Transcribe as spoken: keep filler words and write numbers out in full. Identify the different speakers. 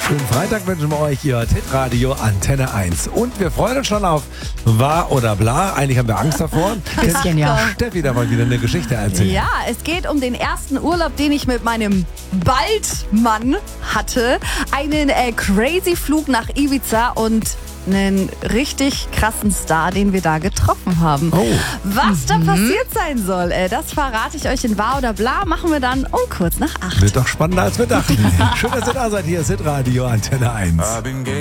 Speaker 1: Schönen Freitag wünschen wir euch hier, Hitradio Antenne eins. Und wir freuen uns schon auf Wahr oder Bla. Eigentlich haben wir Angst davor.
Speaker 2: Bisschen, ja.
Speaker 1: Steffi da mal wieder eine Geschichte erzählen.
Speaker 2: Ja, es geht um den ersten Urlaub, den ich mit meinem Baldmann hatte. Einen äh, crazy Flug nach Ibiza und einen richtig krassen Star, den wir da getroffen haben.
Speaker 1: Oh.
Speaker 2: Was da passiert sein soll, äh, das verrate ich euch in Wahr oder Bla. Machen wir dann um kurz nach acht.
Speaker 1: Wird doch spannender, als wir dachten. Schön, dass ihr da seid. Hier ist Hitradio Antenne eins.